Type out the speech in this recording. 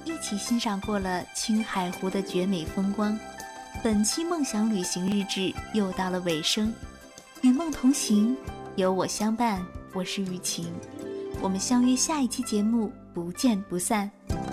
一起欣赏过了青海湖的绝美风光，本期梦想旅行日志又到了尾声。与梦同行，有我相伴，我是雨晴。我们相约下一期节目，不见不散。